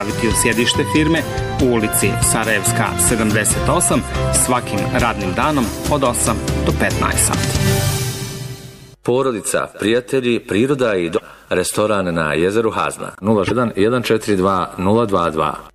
u sjedište firme u ulici Sarajevska 78 svakim radnim danom od 8 do 15 sati. Porodica, prijatelji, priroda i restoran na jezeru Hazna 01 142 022